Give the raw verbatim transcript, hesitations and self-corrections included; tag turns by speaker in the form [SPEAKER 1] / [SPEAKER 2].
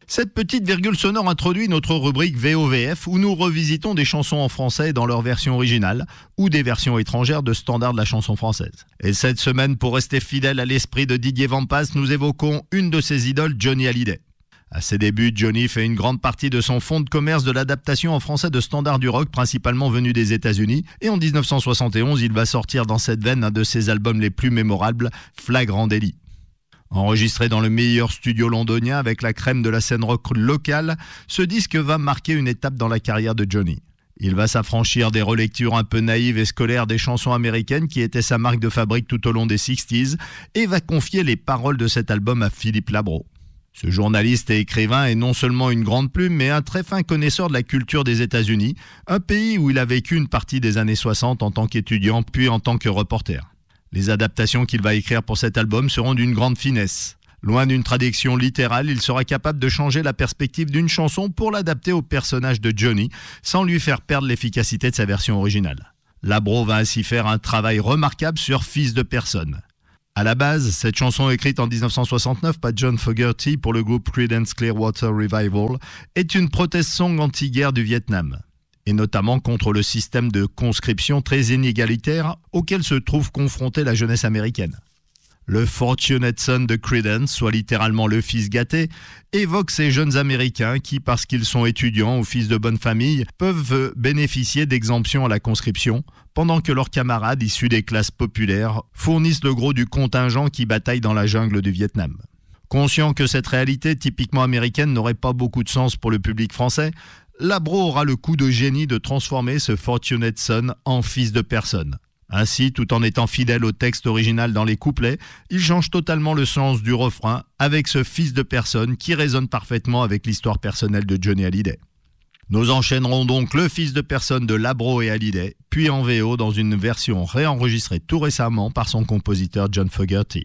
[SPEAKER 1] Cette petite virgule sonore introduit notre rubrique V O V F où nous revisitons des chansons en français dans leur version originale ou des versions étrangères de standards de la chanson française. Et cette semaine, pour rester fidèle à l'esprit de Didier Vampas, nous évoquons une de ses idoles, Johnny Hallyday. À ses débuts, Johnny fait une grande partie de son fonds de commerce de l'adaptation en français de standards du rock, principalement venus des États-Unis. Et en dix-neuf cent soixante et onze, il va sortir dans cette veine un de ses albums les plus mémorables, Flagrant délit. Enregistré dans le meilleur studio londonien avec la crème de la scène rock locale, ce disque va marquer une étape dans la carrière de Johnny. Il va s'affranchir des relectures un peu naïves et scolaires des chansons américaines qui étaient sa marque de fabrique tout au long des soixante et va confier les paroles de cet album à Philippe Labro. Ce journaliste et écrivain est non seulement une grande plume, mais un très fin connaisseur de la culture des États-Unis, un pays où il a vécu une partie des années soixante en tant qu'étudiant, puis en tant que reporter. Les adaptations qu'il va écrire pour cet album seront d'une grande finesse. Loin d'une traduction littérale, il sera capable de changer la perspective d'une chanson pour l'adapter au personnage de Johnny, sans lui faire perdre l'efficacité de sa version originale. Labro va ainsi faire un travail remarquable sur Fils de personne. À la base, cette chanson écrite en dix-neuf cent soixante-neuf par John Fogerty pour le groupe Creedence Clearwater Revival est une protest song anti-guerre du Vietnam, et notamment contre le système de conscription très inégalitaire auquel se trouve confrontée la jeunesse américaine. Le Fortunate Son de Creedence, soit littéralement le fils gâté, évoque ces jeunes Américains qui, parce qu'ils sont étudiants ou fils de bonne famille, peuvent bénéficier d'exemptions à la conscription, pendant que leurs camarades issus des classes populaires fournissent le gros du contingent qui bataille dans la jungle du Vietnam. Conscient que cette réalité typiquement américaine n'aurait pas beaucoup de sens pour le public français, Labro aura le coup de génie de transformer ce Fortunate Son en fils de personne. Ainsi, tout en étant fidèle au texte original dans les couplets, il change totalement le sens du refrain avec ce fils de personne qui résonne parfaitement avec l'histoire personnelle de Johnny Hallyday. Nous enchaînerons donc le fils de personne de Labro et Hallyday, puis en V O dans une version réenregistrée tout récemment par son compositeur John Fogerty.